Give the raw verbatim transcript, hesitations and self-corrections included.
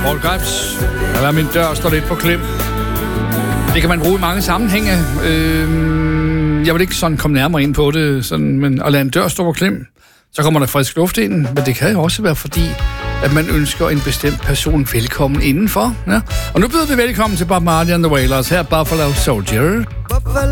Paul Krebs. Jeg lader min dør stå lidt på klem. Det kan man bruge i mange sammenhænge. Øh, jeg vil ikke sådan komme nærmere ind på det, sådan, men at lade en dør stå på klem, så kommer der frisk luft ind. Men det kan jo også være fordi, at man ønsker en bestemt person velkommen indenfor. Ja. Og nu byder vi velkommen til Bob Marley and the Wailers. Her er Buffalo Soldier.